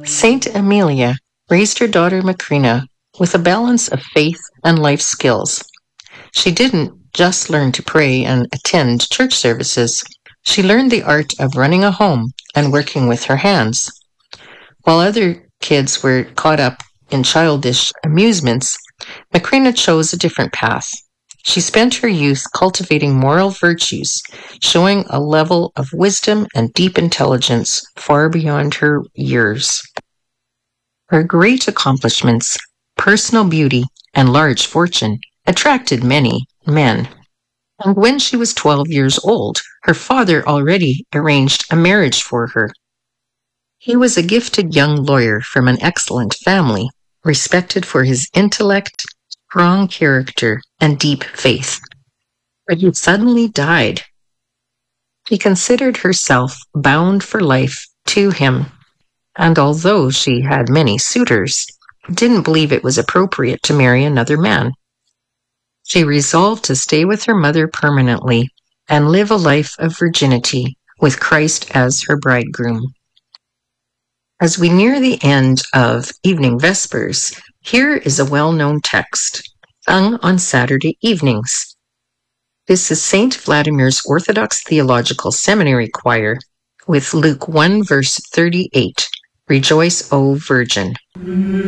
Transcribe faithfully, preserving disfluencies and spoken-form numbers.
Saint Amelia raised her daughter Macrina with a balance of faith and life skills. She didn't just learn to pray and attend church services. She learned the art of running a home and working with her hands. While other kids were caught up in childish amusements, Macrina chose a different path. She spent her youth cultivating moral virtues, showing a level of wisdom and deep intelligence far beyond her years. Her great accomplishments, personal beauty, and large fortune attracted many men. And when she was twelve years old, her father already arranged a marriage for her. He was a gifted young lawyer from an excellent family, respected for his intellect, strong character, and deep faith. But he suddenly died. She considered herself bound for life to him, and although she had many suitors, didn't believe it was appropriate to marry another man. She resolved to stay with her mother permanently and live a life of virginity with Christ as her bridegroom. As we near the end of evening vespers, here is a well-known text, sung on Saturday evenings. This is Saint Vladimir's Orthodox Theological Seminary Choir with Luke one verse thirty-eight, Rejoice, O Virgin.